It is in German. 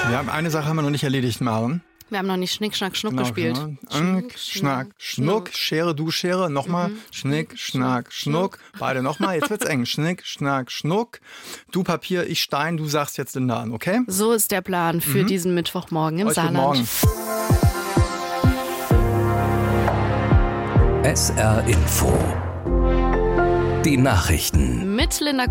Ja, eine Sache haben wir noch nicht erledigt, Maren. Wir haben noch nicht Schnick, Schnack, Schnuck gespielt. Schnick, Schnack, Schnuck. Schere, du Schere. Nochmal. Schnick, Schnack, Schnuck. Beide nochmal. Jetzt wird's eng. Schnick, Schnack, Schnuck. Du Papier, ich Stein. Du sagst jetzt Linda an, okay? So ist der Plan für diesen Mittwochmorgen im Saarland. Morgen. SR Info. Die Nachrichten. Mit Linda